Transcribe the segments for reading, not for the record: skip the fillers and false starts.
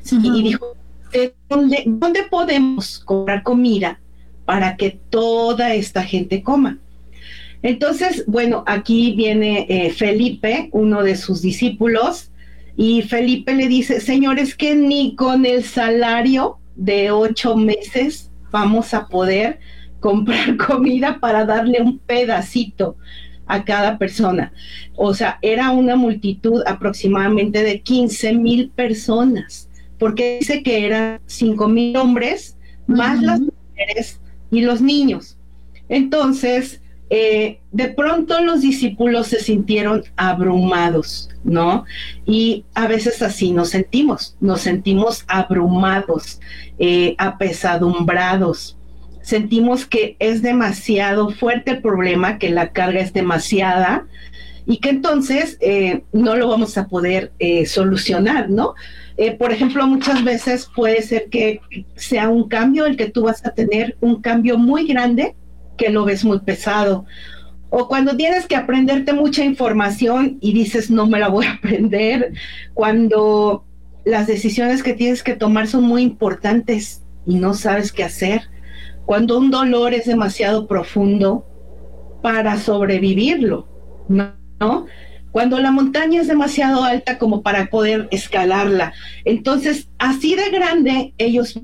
Y dijo, ¿dónde podemos comprar comida para que toda esta gente coma? Entonces, bueno, aquí viene Felipe, uno de sus discípulos, y Felipe le dice, señores, que ni con el salario de 8 meses vamos a poder comprar comida para darle un pedacito a cada persona. O sea, era una multitud aproximadamente de 15,000 personas, porque dice que eran 5,000 hombres, más las mujeres y los niños. Entonces, de pronto los discípulos se sintieron abrumados, ¿no? Y a veces así nos sentimos abrumados, apesadumbrados. Sentimos que es demasiado fuerte el problema, que la carga es demasiada y que entonces no lo vamos a poder solucionar, ¿no? Por ejemplo, muchas veces puede ser que sea un cambio el que tú vas a tener, un cambio muy grande que lo ves muy pesado. O cuando tienes que aprenderte mucha información y dices, no me la voy a aprender, cuando las decisiones que tienes que tomar son muy importantes y no sabes qué hacer, cuando un dolor es demasiado profundo para sobrevivirlo, ¿no? Cuando la montaña es demasiado alta como para poder escalarla. Entonces, así de grande, ellos...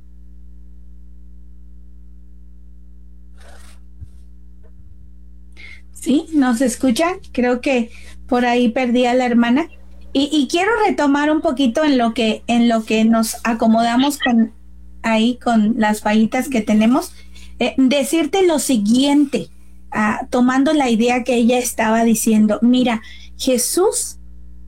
¿Sí? ¿Nos escuchan? Creo que por ahí perdí a la hermana. Y quiero retomar un poquito en lo que nos acomodamos con las fallitas que tenemos. Decirte lo siguiente, tomando la idea que ella estaba diciendo. Mira, Jesús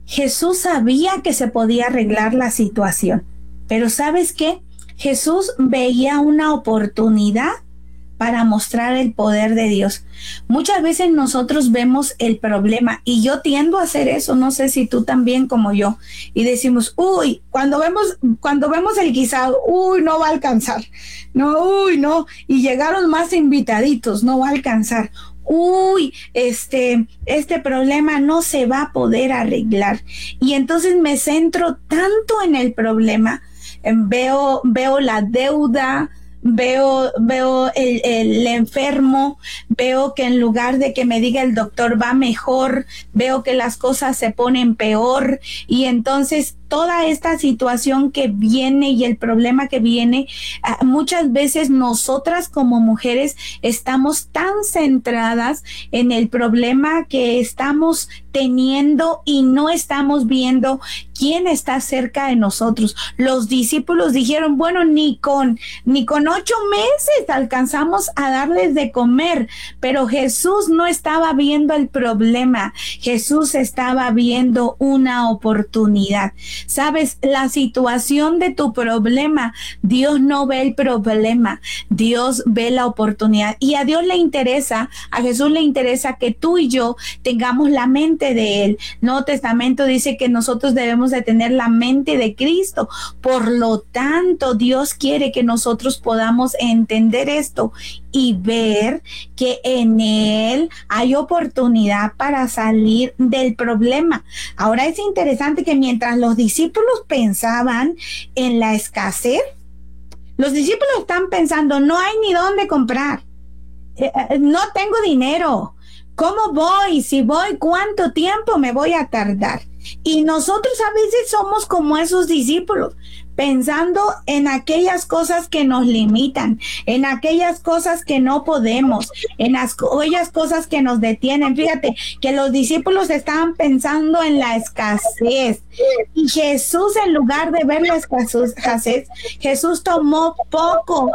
sabía que se podía arreglar la situación, pero ¿sabes qué? Jesús veía una oportunidad para mostrar el poder de Dios. Muchas veces nosotros vemos el problema, y yo tiendo a hacer eso, no sé si tú también como yo, y decimos, uy, cuando vemos el guisado, uy, no va a alcanzar, no, uy, no, y llegaron más invitaditos, no va a alcanzar, uy, este problema no se va a poder arreglar. Y entonces me centro tanto en el problema, veo la deuda, veo el enfermo, veo que en lugar de que me diga el doctor va mejor, veo que las cosas se ponen peor, y entonces toda esta situación que viene y el problema que viene, muchas veces nosotras como mujeres estamos tan centradas en el problema que estamos teniendo y no estamos viendo quién está cerca de nosotros. Los discípulos dijeron, bueno, ni con 8 meses alcanzamos a darles de comer, pero Jesús no estaba viendo el problema, Jesús estaba viendo una oportunidad. Sabes, la situación de tu problema, Dios no ve el problema, Dios ve la oportunidad, y a Dios le interesa, a Jesús le interesa que tú y yo tengamos la mente de Él. Nuevo Testamento dice que nosotros debemos de tener la mente de Cristo. Por lo tanto, Dios quiere que nosotros podamos entender esto y ver que en Él hay oportunidad para salir del problema. Ahora es interesante que mientras los discípulos pensaban en la escasez, los discípulos están pensando, no hay ni dónde comprar, no tengo dinero, ¿cómo voy? Si voy, ¿cuánto tiempo me voy a tardar? Y nosotros a veces somos como esos discípulos, pensando en aquellas cosas que nos limitan, en aquellas cosas que no podemos, en aquellas cosas que nos detienen. Fíjate que los discípulos estaban pensando en la escasez, y Jesús, en lugar de ver la escasez, Jesús tomó poco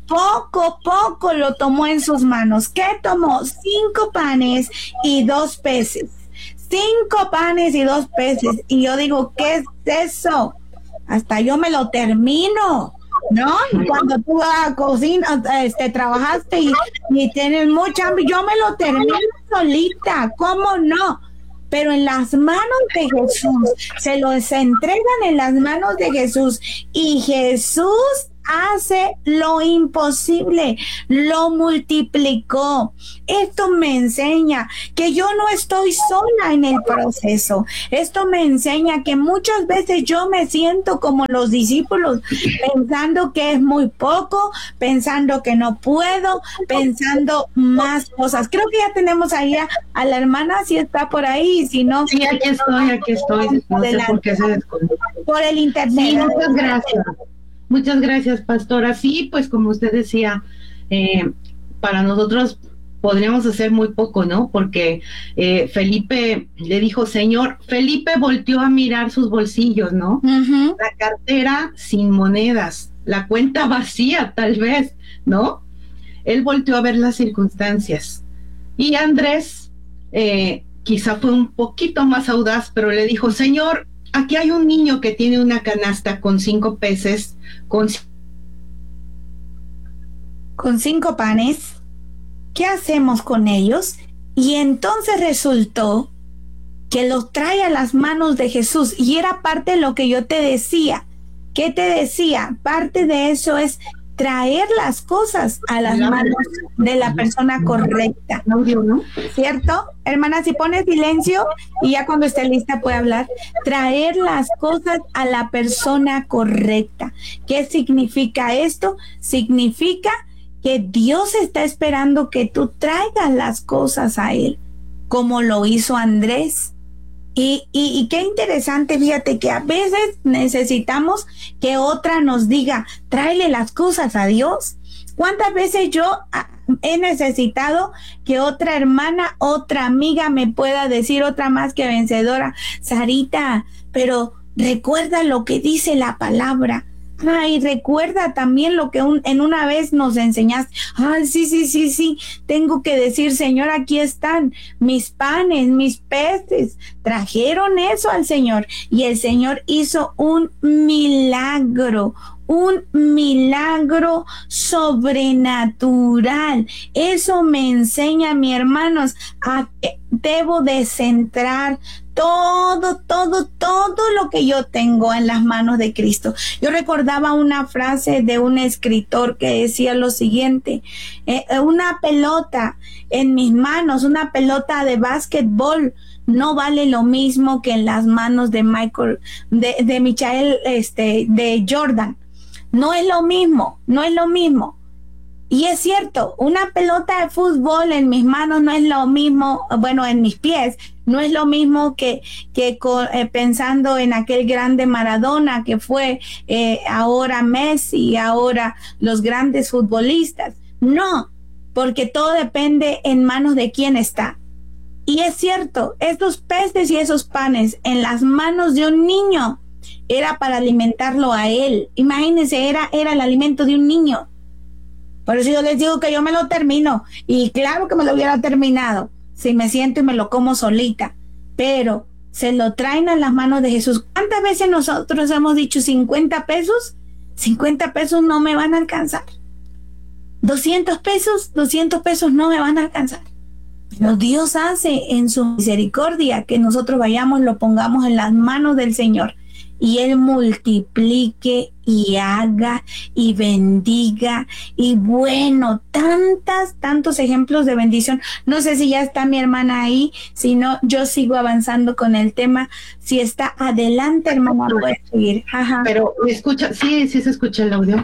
lo tomó en sus manos. ¿Qué tomó? 5 panes y 2 peces. 5 panes y 2 peces. Y yo digo, ¿qué es eso? Hasta yo me lo termino, ¿no? Cuando tú vas a cocina, trabajaste y tienes mucha hambre, yo me lo termino solita, ¿cómo no? Pero en las manos de Jesús, se los entregan en las manos de Jesús, y Jesús hace lo imposible, lo multiplicó. Esto me enseña que yo no estoy sola en el proceso. Esto me enseña que muchas veces yo me siento como los discípulos, pensando que es muy poco, pensando que no puedo, pensando más cosas. Creo que ya tenemos ahí a la hermana, si está por ahí, si no. Sí, aquí estoy. No sé por qué se desconectó. Por el internet. Sí, muchas gracias. Muchas gracias, pastora. Sí, pues como usted decía, para nosotros podríamos hacer muy poco, ¿no? Porque Felipe le dijo, Señor, Felipe volteó a mirar sus bolsillos, ¿no? Uh-huh. La cartera sin monedas, la cuenta vacía tal vez, ¿no? Él volteó a ver las circunstancias. Y Andrés quizá fue un poquito más audaz, pero le dijo, Señor, aquí hay un niño que tiene una canasta con 5 peces, con 5 panes. ¿Qué hacemos con ellos? Y entonces resultó que los trae a las manos de Jesús. Y era parte de lo que yo te decía. ¿Qué te decía? Parte de eso es traer las cosas a las manos de la persona correcta. ¿Cierto? Hermana, si pone silencio y ya cuando esté lista puede hablar. Traer las cosas a la persona correcta. ¿Qué significa esto? Significa que Dios está esperando que tú traigas las cosas a Él, como lo hizo Andrés. Y qué interesante, fíjate que a veces necesitamos que otra nos diga, tráele las cosas a Dios. ¿Cuántas veces yo he necesitado que otra hermana, otra amiga me pueda decir, otra más que vencedora, Sarita, pero recuerda lo que dice la palabra? Ay, recuerda también lo que en una vez nos enseñaste. Ay, sí, tengo que decir, Señor, aquí están mis panes, mis peces. Trajeron eso al Señor y el Señor hizo un milagro sobrenatural. Eso me enseña, mis hermanos, a que debo de centrar todo lo que yo tengo en las manos de Cristo. Yo recordaba una frase de un escritor que decía lo siguiente: una pelota en mis manos, una pelota de básquetbol, no vale lo mismo que en las manos de Michael, de Jordan. No es lo mismo. Y es cierto, una pelota de fútbol en mis manos no es lo mismo, bueno, en mis pies, no es lo mismo que pensando en aquel grande Maradona que fue, ahora Messi, ahora los grandes futbolistas. No, porque todo depende en manos de quién está. Y es cierto, estos peces y esos panes en las manos de un niño era para alimentarlo a él. Imagínense, era el alimento de un niño. Por eso yo les digo que yo me lo termino. Y claro que me lo hubiera terminado si me siento y me lo como solita. Pero se lo traen a las manos de Jesús. ¿Cuántas veces nosotros hemos dicho 50 pesos? 50 pesos no me van a alcanzar. 200 pesos no me van a alcanzar. Pero Dios hace en su misericordia que nosotros vayamos, lo pongamos en las manos del Señor. Y Él multiplique y haga y bendiga. Y bueno, tantos ejemplos de bendición. No sé si ya está mi hermana ahí. Si no, yo sigo avanzando con el tema. Si está adelante, hermana, puede seguir. Ajá. Pero escucha, sí se escucha el audio.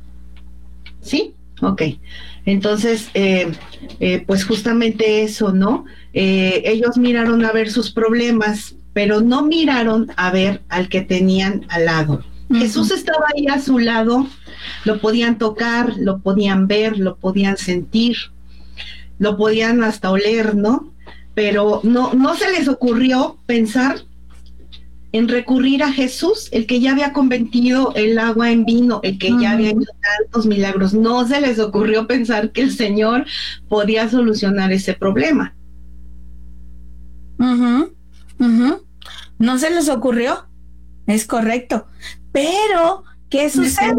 ¿Sí? Ok. Entonces, pues justamente eso, ¿no? Ellos miraron a ver sus problemas, pero no miraron a ver al que tenían al lado. Uh-huh. Jesús estaba ahí a su lado, lo podían tocar, lo podían ver, lo podían sentir, lo podían hasta oler, ¿no? Pero no se les ocurrió pensar en recurrir a Jesús, el que ya había convertido el agua en vino, el que ya había hecho tantos milagros. No se les ocurrió pensar que el Señor podía solucionar ese problema. No se les ocurrió, es correcto. Pero, ¿qué sucede?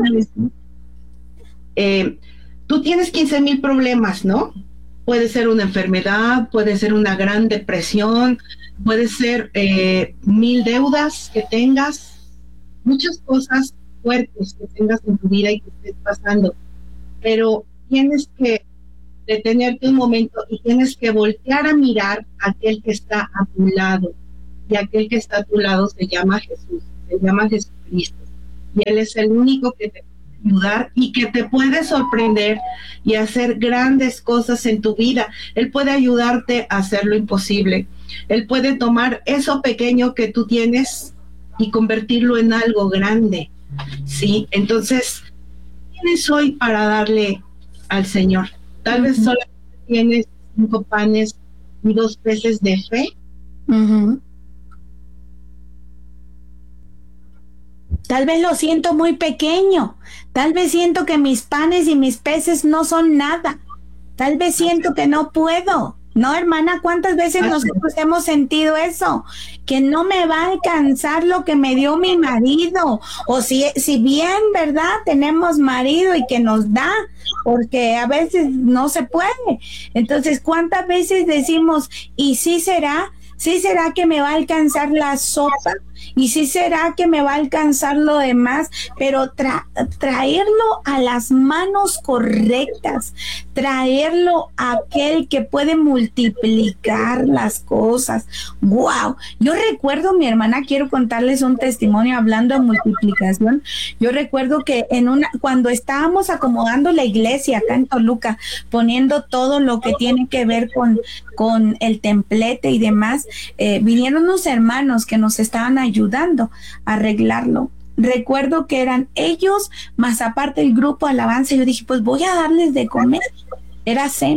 Tú tienes 15,000 problemas, ¿no? Puede ser una enfermedad, puede ser una gran depresión, puede ser 1,000 deudas que tengas, muchas cosas fuertes que tengas en tu vida y que estés pasando, pero tienes que detenerte un momento y tienes que voltear a mirar a aquel que está a tu lado, y aquel que está a tu lado se llama Jesús, se llama Jesucristo, y Él es el único que te puede ayudar y que te puede sorprender y hacer grandes cosas en tu vida. Él puede ayudarte a hacer lo imposible. Él puede tomar eso pequeño que tú tienes y convertirlo en algo grande, ¿sí? Entonces, ¿qué tienes hoy para darle al Señor? Tal vez solamente tienes 5 panes y 2 peces de fe. Tal vez lo siento muy pequeño. Tal vez siento que mis panes y mis peces no son nada. Tal vez siento que no puedo. No, hermana, ¿cuántas veces nosotros hemos sentido eso? Que no me va a alcanzar lo que me dio mi marido. O si bien, ¿verdad? Tenemos marido y que nos da, porque a veces no se puede. Entonces, ¿cuántas veces decimos, y sí será que me va a alcanzar la sopa? Y sí será que me va a alcanzar lo demás, pero traerlo a las manos correctas, traerlo a aquel que puede multiplicar las cosas. ¡Wow! Yo recuerdo, mi hermana, quiero contarles un testimonio hablando de multiplicación. Yo recuerdo que cuando estábamos acomodando la iglesia acá en Toluca, poniendo todo lo que tiene que ver con el templete y demás, vinieron unos hermanos que nos estaban ayudando a arreglarlo. Recuerdo que eran ellos, más aparte el grupo alabanza. Yo dije, pues voy a darles de comer. Era cena.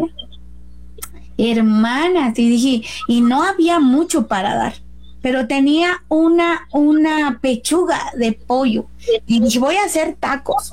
Hermanas, y dije, y no había mucho para dar, pero tenía una pechuga de pollo. Y dije, voy a hacer tacos.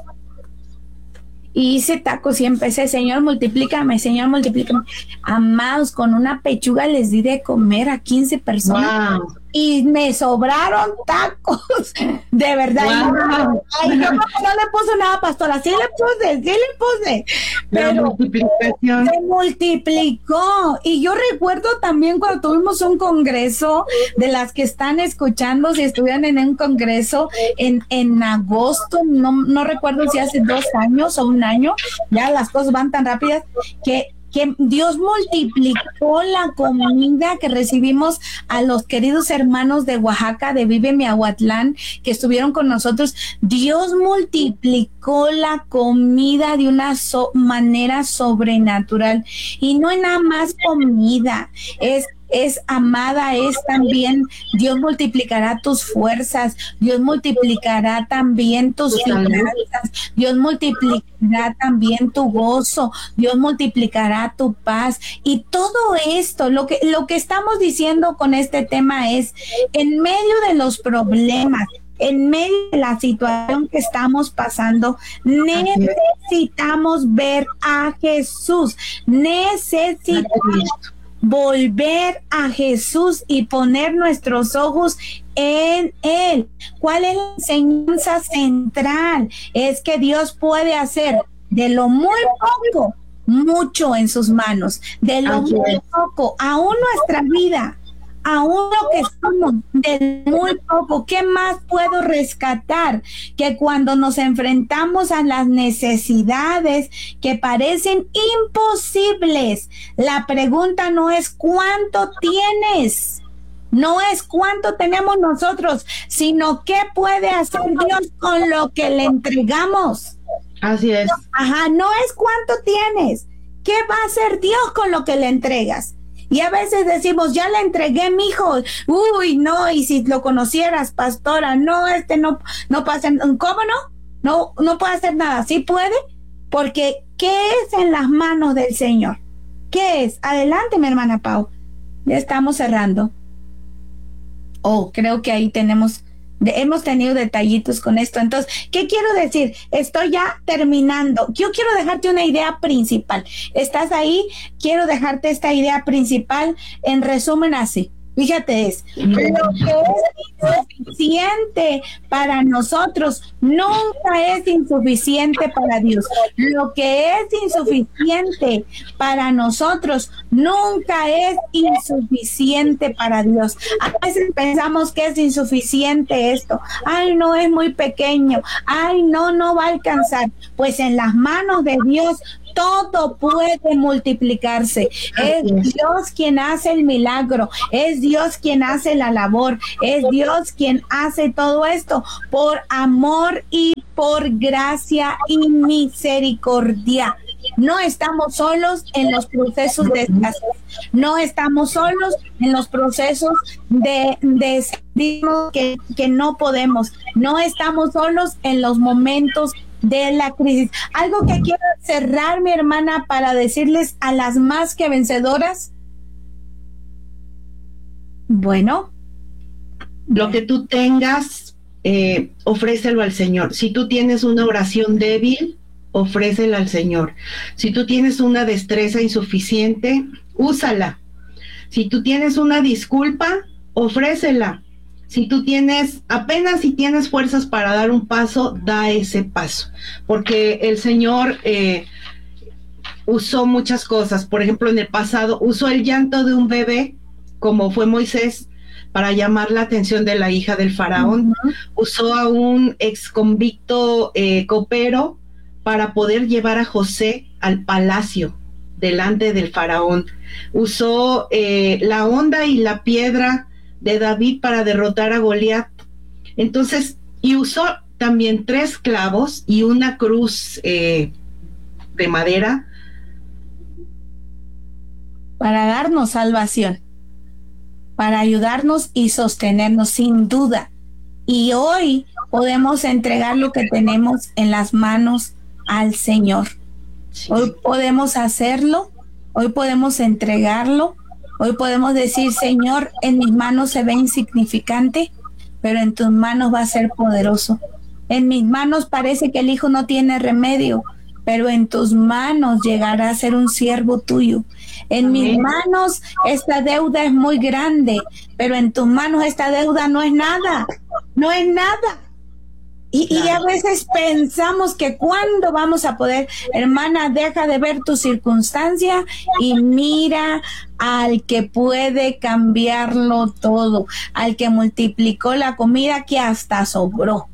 Y hice tacos y empecé, Señor, multiplícame, Señor, multiplícame. Amados, con una pechuga les di de comer a 15 personas. Wow. Y me sobraron tacos, de verdad. Wow. Ay, yo no le puse nada, pastora, sí le puse. Pero se multiplicó. Y yo recuerdo también cuando tuvimos un congreso, de las que están escuchando, si estuvieron en un congreso en agosto, no recuerdo si hace 2 años o 1 año, ya las cosas van tan rápidas, que Dios multiplicó la comida que recibimos a los queridos hermanos de Oaxaca, de Vive Miahuatlán, que estuvieron con nosotros. Dios multiplicó la comida de una manera sobrenatural. Y no es nada más comida, es amada, es también, Dios multiplicará tus fuerzas, Dios multiplicará también tus finanzas, Dios multiplicará también tu gozo, Dios multiplicará tu paz. Y todo esto, lo que estamos diciendo con este tema es, en medio de los problemas, en medio de la situación que estamos pasando, necesitamos ver a Jesús, necesitamos volver a Jesús y poner nuestros ojos en Él. ¿Cuál es la enseñanza central? Es que Dios puede hacer de lo muy poco mucho en sus manos, de lo muy poco, aún nuestra vida, aún lo que somos, de muy poco. ¿Qué más puedo rescatar? Que cuando nos enfrentamos a las necesidades que parecen imposibles, la pregunta no es cuánto tienes, no es cuánto tenemos nosotros, sino qué puede hacer Dios con lo que le entregamos. Así es. Ajá, no es cuánto tienes, ¿qué va a hacer Dios con lo que le entregas? Y a veces decimos, ya le entregué mi hijo, uy, no, y si lo conocieras, pastora, no, no pasa, ¿cómo no puede hacer nada. Sí puede, porque ¿qué es en las manos del Señor? ¿Qué es? Adelante, mi hermana Pau, ya estamos cerrando. Creo que ahí hemos tenido detallitos con esto. Entonces, ¿qué quiero decir? Estoy ya terminando. Yo quiero dejarte una idea principal. ¿Estás ahí? Quiero dejarte esta idea principal en resumen así. Fíjate, lo que es insuficiente para nosotros nunca es insuficiente para Dios. Lo que es insuficiente para nosotros nunca es insuficiente para Dios. A veces pensamos que es insuficiente esto. Ay, no, es muy pequeño. Ay, no va a alcanzar. Pues en las manos de Dios todo puede multiplicarse. Es Dios quien hace el milagro, es Dios quien hace la labor, es Dios quien hace todo esto por amor y por gracia y misericordia. No estamos solos en los procesos de escasez, no estamos solos en los procesos de sentirnos que no podemos, no estamos solos en los momentos de la crisis. Algo que quiero cerrar, mi hermana, para decirles a las más que vencedoras. Bueno, lo que tú tengas, ofrécelo al Señor. Si tú tienes una oración débil, ofrécela al Señor. Si tú tienes una destreza insuficiente, úsala. Si tú tienes una disculpa, ofrécela. Si tú apenas si tienes fuerzas para dar un paso, da ese paso, porque el Señor usó muchas cosas. Por ejemplo, en el pasado usó el llanto de un bebé, como fue Moisés, para llamar la atención de la hija del faraón. Usó a un ex convicto copero para poder llevar a José al palacio delante del faraón. Usó la honda y la piedra de David para derrotar a Goliat. Entonces, y usó también 3 clavos y una cruz de madera para darnos salvación, para ayudarnos y sostenernos, sin duda. Y hoy podemos entregar lo que tenemos en las manos al Señor. Sí. Hoy podemos hacerlo, hoy podemos entregarlo. Hoy podemos decir, Señor, en mis manos se ve insignificante, pero en tus manos va a ser poderoso. En mis manos parece que el hijo no tiene remedio, pero en tus manos llegará a ser un siervo tuyo. En mis manos esta deuda es muy grande, pero en tus manos esta deuda no es nada, no es nada. Y a veces pensamos que cuándo vamos a poder. Hermana, deja de ver tu circunstancia y mira al que puede cambiarlo todo, al que multiplicó la comida que hasta sobró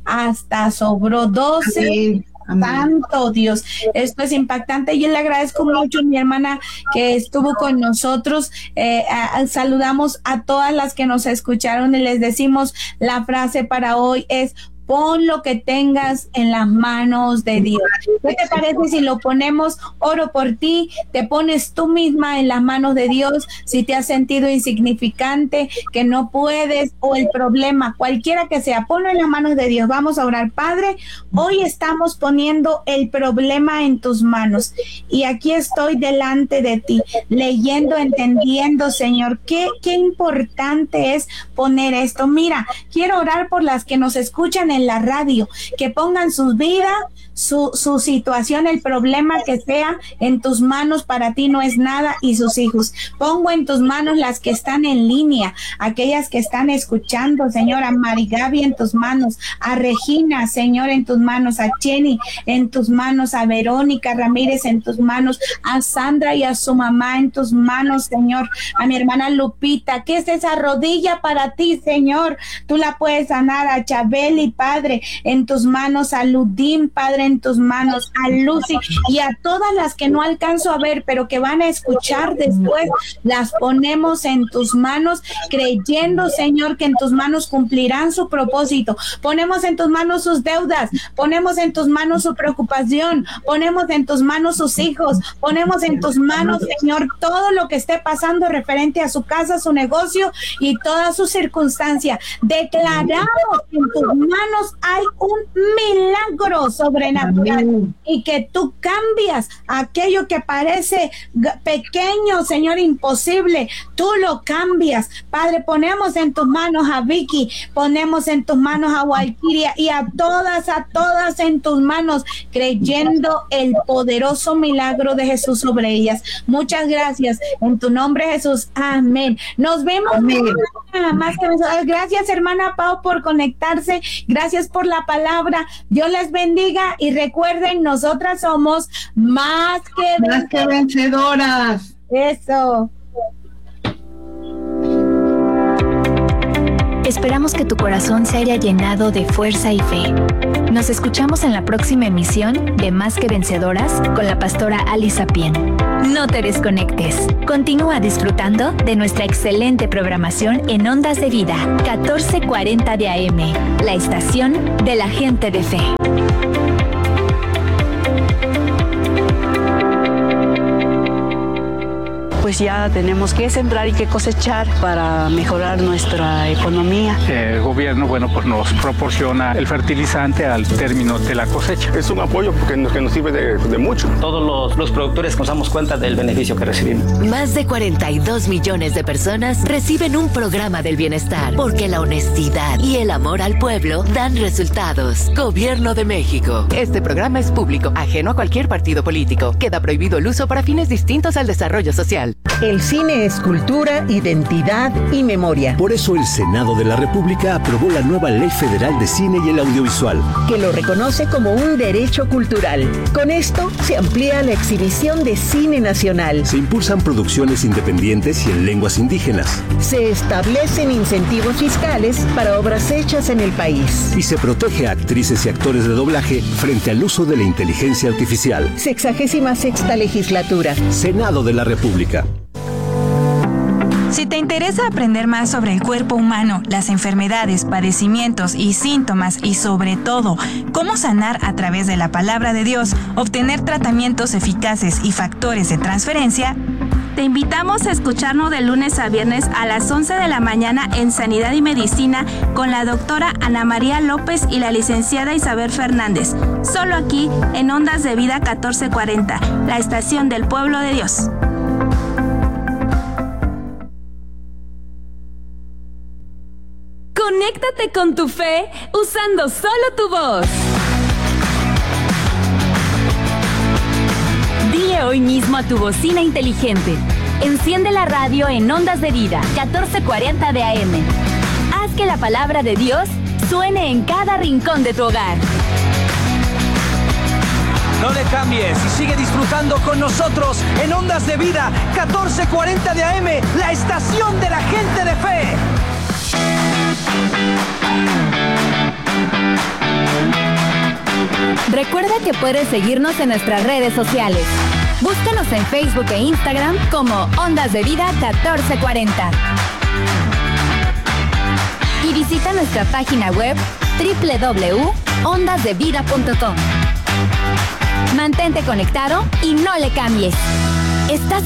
12. Amén. Santo Dios, esto es impactante. Yo le agradezco mucho a mi hermana que estuvo con nosotros. Saludamos a todas las que nos escucharon y les decimos la frase para hoy es: pon lo que tengas en las manos de Dios. ¿Qué te parece si lo ponemos? Oro por ti, te pones tú misma en las manos de Dios. Si te has sentido insignificante, que no puedes, o el problema, cualquiera que sea, ponlo en las manos de Dios. Vamos a orar. Padre, hoy estamos poniendo el problema en tus manos y aquí estoy delante de ti, leyendo, entendiendo, Señor, qué importante es poner esto. Mira, quiero orar por las que nos escuchan en la radio, que pongan sus vidas, su situación, el problema que sea, en tus manos. Para ti no es nada. Y sus hijos, pongo en tus manos las que están en línea, aquellas que están escuchando, Señor, a Marigaby en tus manos, a Regina, Señor, en tus manos, a Jenny en tus manos, a Verónica Ramírez en tus manos, a Sandra y a su mamá en tus manos, Señor, a mi hermana Lupita. ¿Qué es esa rodilla para ti, Señor? Tú la puedes sanar. A Chabeli, Padre, en tus manos, a Ludim, Padre, en tus manos, a Lucy y a todas las que no alcanzo a ver, pero que van a escuchar después, las ponemos en tus manos, creyendo, Señor, que en tus manos cumplirán su propósito. Ponemos en tus manos sus deudas, ponemos en tus manos su preocupación, ponemos en tus manos sus hijos, ponemos en tus manos, Señor, todo lo que esté pasando referente a su casa, su negocio y toda su circunstancia. Declaramos que en tus manos hay un milagro milagro sobrenatural. Amén. Y que tú cambias aquello que parece pequeño, Señor, imposible. Tú lo cambias. Padre, ponemos en tus manos a Vicky, ponemos en tus manos a Walkiria y a todas en tus manos, creyendo el poderoso milagro de Jesús sobre ellas. Muchas gracias. En tu nombre, Jesús. Amén. Nos vemos. Amén. Gracias, hermana Pau, por conectarse. Gracias por la palabra. Dios les bendiga y recuerden, nosotras somos más que vencedoras. Eso. Esperamos que tu corazón se haya llenado de fuerza y fe. Nos escuchamos en la próxima emisión de Más que Vencedoras con la pastora Ali Sapien. No te desconectes. Continúa disfrutando de nuestra excelente programación en Ondas de Vida, 1440 de AM, la estación de la gente de fe. Pues ya tenemos que sembrar y que cosechar para mejorar nuestra economía. El gobierno, pues nos proporciona el fertilizante al término de la cosecha. Es un apoyo que nos sirve de mucho. Todos los productores nos damos cuenta del beneficio que recibimos. Más de 42 millones de personas reciben un programa del bienestar, porque la honestidad y el amor al pueblo dan resultados. Gobierno de México. Este programa es público, ajeno a cualquier partido político. Queda prohibido el uso para fines distintos al desarrollo social. El cine es cultura, identidad y memoria. Por eso el Senado de la República aprobó la nueva Ley Federal de Cine y el Audiovisual, que lo reconoce como un derecho cultural. Con esto se amplía la exhibición de cine nacional. Se impulsan producciones independientes y en lenguas indígenas. Se establecen incentivos fiscales para obras hechas en el país. Y se protege a actrices y actores de doblaje frente al uso de la inteligencia artificial. 66ª legislatura. Senado de la República. Si te interesa aprender más sobre el cuerpo humano, las enfermedades, padecimientos y síntomas y sobre todo, cómo sanar a través de la palabra de Dios, obtener tratamientos eficaces y factores de transferencia, te invitamos a escucharnos de lunes a viernes a las 11 de la mañana en Sanidad y Medicina con la doctora Ana María López y la licenciada Isabel Fernández. Solo aquí en Ondas de Vida 1440, la estación del pueblo de Dios. Conéctate con tu fe usando solo tu voz. Dile hoy mismo a tu bocina inteligente: enciende la radio en Ondas de Vida, 1440 de AM. Haz que la palabra de Dios suene en cada rincón de tu hogar. No le cambies y sigue disfrutando con nosotros en Ondas de Vida, 1440 de AM, la estación de la gente de fe. Recuerda que puedes seguirnos en nuestras redes sociales. Búscanos en Facebook e Instagram como Ondas de Vida 1440. Y visita nuestra página web www.ondasdevida.com. Mantente conectado y no le cambies. Estás